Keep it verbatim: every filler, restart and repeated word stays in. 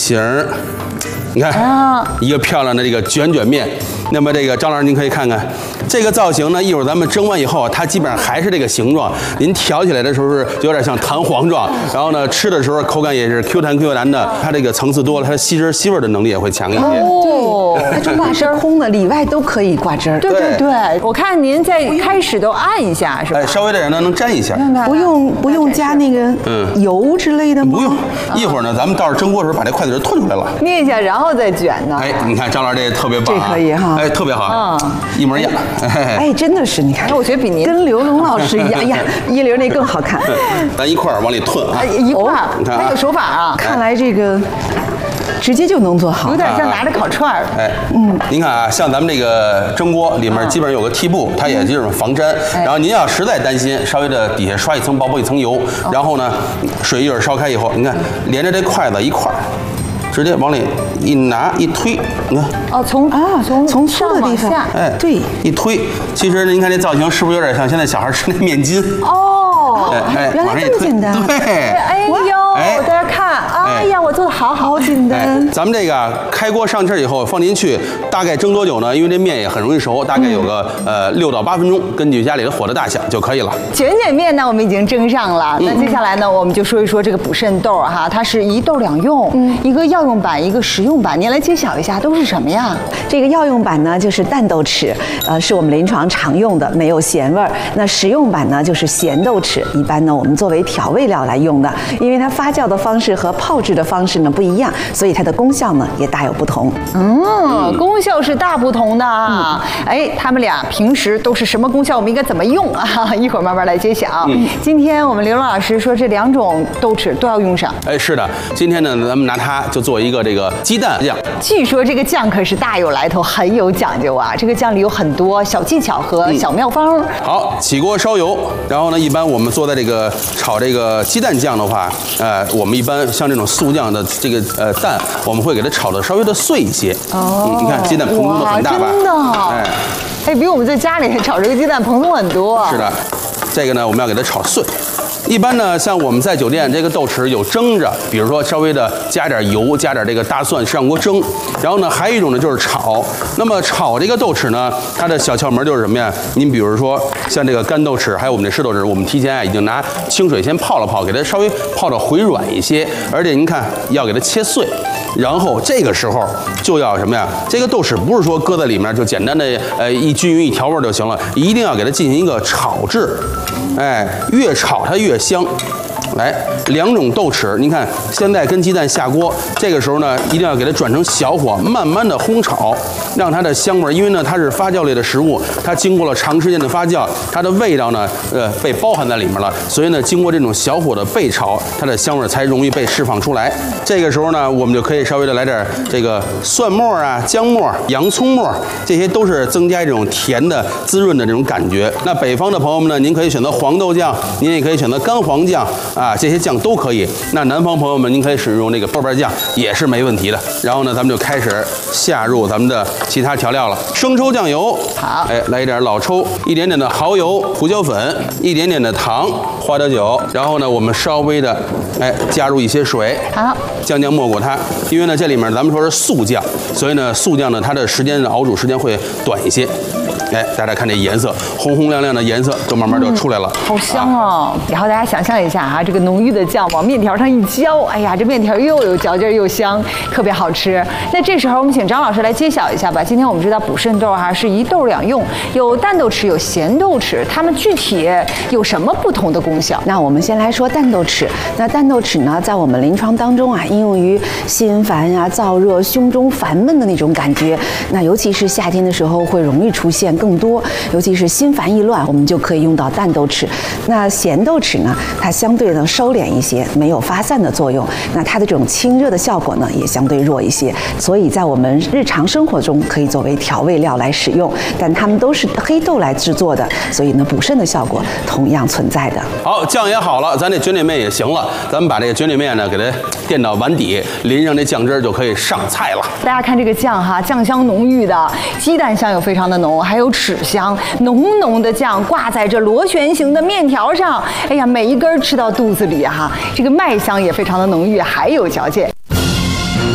形儿。你看，一个漂亮的这个卷卷面。那么这个张老师，您可以看看这个造型呢。一会儿咱们蒸完以后，它基本上还是这个形状。您挑起来的时候是有点像弹簧状，然后呢，吃的时候口感也是 Q 弹 Q 弹的。它这个层次多了，它吸汁吸味的能力也会强一些。 哦，它中挂是空的，里外都可以挂汁儿。 对对对，我看您在开始都按一下是吧？ 哎，稍微的让它能沾一下。 不用不用加那个油之类的吗？ 不用，一会儿呢，咱们到时候蒸锅的时候把这筷子就吞出来了， 捏一下，然后再卷呢。 哎，你看张老师这特别棒， 这可以哈， 哎，特别好，一模一样。 哎，真的是，你看， 我觉得比您跟刘龙老师一样，哎呀，一流那更好看。 咱一块儿往里吞啊， 一块儿，还有手法啊。 看来这个直接就能做好， 有点像拿着烤串儿。 哎，嗯，您看啊，像咱们这个蒸锅里面基本上有个屉布，它也就是防粘。然后您要实在担心，稍微的底下刷一层薄薄一层油，然后呢，水一会儿烧开以后，你看连着这筷子一块儿。直接往里一拿一推，你看哦，从啊从从粗的地方， 哎，对，一推，其实您看这造型是不是有点像现在小孩吃那面筋？ 哦， 哎， 原来这么简单， 对， 哎呦，大家看，哎呀，我做的好好简单。 咱们这个开锅上气以后放进去，大概蒸多久呢？因为这面也很容易熟，大概有个呃六到八分钟，根据家里的火的大小就可以了。 卷卷面呢，我们已经蒸上了，那接下来呢，我们就说一说这个补肾豆哈，它是一豆两用，一个药用版，一个食用版，您来揭晓一下都是什么呀？ 这个药用版呢就是淡豆豉，呃，是我们临床常用的，没有咸味儿。那食用版呢就是咸豆豉，一般呢我们作为调味料来用的，因为它发酵的方式和泡制的方式呢不一样，所以它的功效呢也大有不同。 嗯，功效是大不同的啊。哎，他们俩平时都是什么功效？我们应该怎么用啊？一会儿慢慢来揭晓。嗯，今天我们刘龙老师说这两种豆豉都要用上。 哎，是的，今天呢咱们拿它就做一个这个鸡蛋酱。 据说这个酱可是大有来头，很有讲究啊。这个酱里有很多小技巧和小妙方。嗯、 好，起锅烧油，然后呢，一般我们做的这个炒这个鸡蛋酱的话，呃，我们一般像这种素酱的这个呃蛋，我们会给它炒的稍微的碎一些。哦、嗯，你看鸡蛋蓬松的很大吧？ 真的。哎，哎，比我们在家里炒这个鸡蛋蓬松很多。 是的，这个呢我们要给它炒碎。一般呢，像我们在酒店这个豆豉有蒸着，比如说稍微的加点油，加点这个大蒜上锅蒸。然后呢，还有一种呢就是炒。那么炒这个豆豉呢，它的小窍门就是什么呀？您比如说像这个干豆豉，还有我们这湿豆豉，我们提前啊已经拿清水先泡了泡，给它稍微泡到回软一些，而且您看要给它切碎。然后这个时候就要什么呀？这个豆豉不是说搁在里面就简单的呃一均匀一调味就行了，一定要给它进行一个炒制。哎，越炒它越香。来，两种豆豉，您看现在跟鸡蛋下锅，这个时候呢，一定要给它转成小火，慢慢的烘炒，让它的香味，因为呢它是发酵类的食物，它经过了长时间的发酵，它的味道呢，呃，被包含在里面了，所以呢，经过这种小火的焙炒，它的香味才容易被释放出来。这个时候呢，我们就可以稍微的来点这个蒜末啊、姜末、洋葱末，这些都是增加这种甜的、滋润的这种感觉。那北方的朋友们呢，您可以选择黄豆酱，您也可以选择干黄酱。啊，这些酱都可以。那南方朋友们，您可以使用这个豆瓣酱，也是没问题的。然后呢，咱们就开始下入咱们的其他调料了。生抽、酱油， 好， 哎，来一点老抽，一点点的蚝油、胡椒粉，一点点的糖、花雕酒。然后呢，我们稍微的，哎，加入一些水， 好， 将将没过它。因为呢，这里面咱们说是素酱，所以呢，素酱呢，它的时间熬煮时间会短一些。哎，大家看这颜色，红红亮亮的颜色，就慢慢就出来了， 嗯、好香哦！啊、然后大家想象一下啊，这个浓郁的酱往面条上一浇，哎呀，这面条又有嚼劲又香，特别好吃。那这时候我们请张老师来揭晓一下吧。今天我们知道补肾豆哈是一豆两用，有淡豆豉，有咸豆豉，它们具体有什么不同的功效？ 那我们先来说淡豆豉。那淡豆豉呢，在我们临床当中啊，应用于心烦呀、燥热、胸中烦闷的那种感觉。那尤其是夏天的时候，会容易出现更多，尤其是心烦意乱，我们就可以用到淡豆豉。那咸豆豉呢，它相对呢收敛一些，没有发散的作用。那它的这种清热的效果呢，也相对弱一些。所以在我们日常生活中可以作为调味料来使用，但它们都是黑豆来制作的，所以呢补肾的效果同样存在的。 好，酱也好了，咱这卷卷面也行了，咱们把这个卷卷面呢给它垫到碗底，淋上这酱汁就可以上菜了。 大家看这个酱哈，酱香浓郁的，鸡蛋香又非常的浓，还有豉香，浓浓的酱挂在这螺旋形的面条上，哎呀，每一根吃到肚子里哈，这个麦香也非常的浓郁，还有嚼劲。